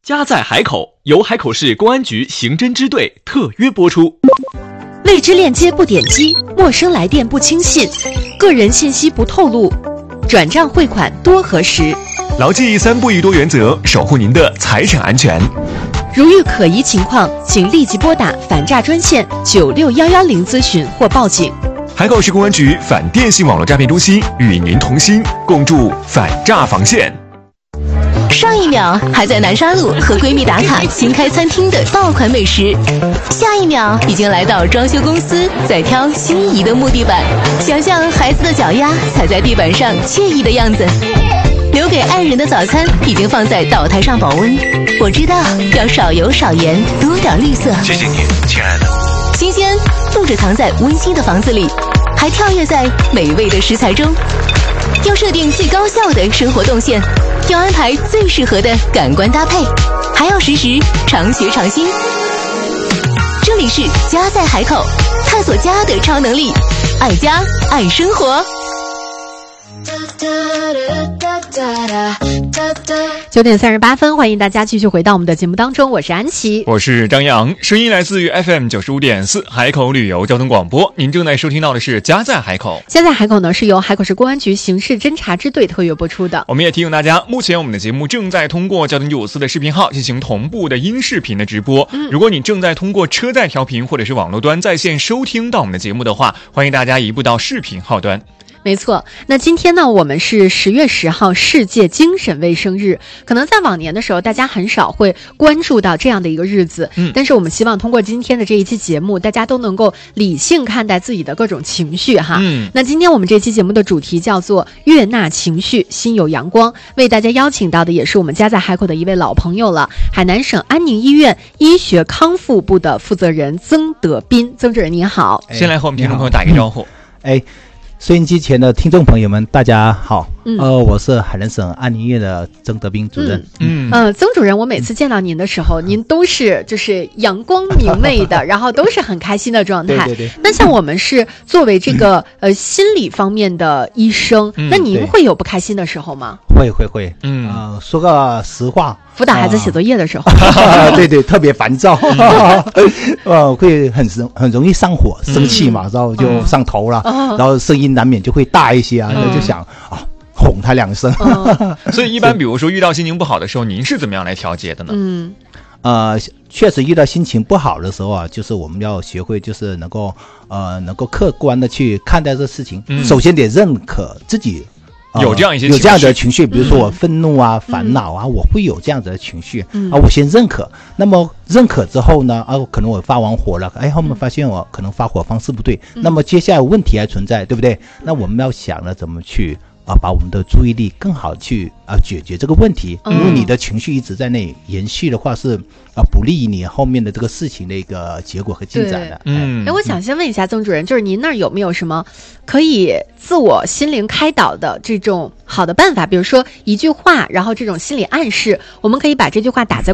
家在海口，由海口市公安局刑侦支队特约播出。 未知链接不点击，陌生来电不轻信，个人信息不透露，转账汇款多核实。 牢记3不1多原则，守护您的财产安全。 如遇可疑情况，请立即拨打反诈专线96110咨询或报警。 海口市公安局反电信网络诈骗中心与您同心，共筑反诈防线。 上一秒还在南沙路和闺蜜打卡新开餐厅的爆款美食，下一秒已经来到装修公司在挑心仪的木地板，想象孩子的脚丫踩在地板上惬意的样子。留给爱人的早餐已经放在岛台上保温，我知道要少油少盐，多点绿色。 谢谢你，亲爱的。 新鲜住着藏在温馨的房子里，还跳跃在美味的食材中。要设定最高效的生活动线，要安排最适合的感官搭配，还要实时常学常新。这里是家在海口，探索家的超能力，爱家爱生活。 9点38分，欢迎大家继续回到我们的节目当中，我是安琪， 我是张扬，声音来自于 FM 95.4海口旅游交通广播。您正在收听到的是家在海口。 家在海口呢，是由海口市公安局刑事侦查支队特约播出的。 我们也提醒大家，目前我们的节目正在通过交通954的视频号进行同步的音视频的直播。如果你正在通过车载调频或者是网络端在线收听到我们的节目的话，欢迎大家移步到视频号端。 没错，那今天呢，我们是10月10号世界精神卫生日。可能在往年的时候，大家很少会关注到这样的一个日子，但是我们希望通过今天的这一期节目，大家都能够理性看待自己的各种情绪哈。那今天我们这期节目的主题叫做悦纳情绪，心有阳光。为大家邀请到的也是我们家在海口的一位老朋友了，海南省安宁医院医学康复部的负责人曾德斌。曾主任您好。 先来和我们听众朋友打一个招呼。 收音机前的听众朋友们，大家好。我是海南省安宁医院的曾德斌主任。 曾主任，我每次见到您的时候，您都是就是阳光明媚的，然后都是很开心的状态。 对。 那像我们是作为这个心理方面的医生，那您会有不开心的时候吗？ 会。说个实话， 辅导孩子写作业的时候， 对，特别烦躁，会很容易上火、生气嘛，然后就上头了，然后声音难免就会大一些啊，就想哄他2声。 所以一般比如说遇到心情不好的时候，您是怎么样来调节的呢？ 确实遇到心情不好的时候啊，就是我们要学会就是能够客观的去看待这事情。首先得认可自己有这样一些有这样的情绪，比如说我愤怒啊、烦恼啊，我会有这样子的情绪我先认可。那么认可之后呢，可能我发完火了，后面发现我可能发火方式不对，那么接下来问题还存在，对不对？那我们要想了怎么去把我们的注意力更好去解决这个问题。因为你的情绪一直在那里延续的话，是不利于你后面的这个事情的一个结果和进展的。 我想先问一下曾主任，就是您那儿有没有什么可以自我心灵开导的这种好的办法？比如说一句话，然后这种心理暗示，我们可以把这句话打在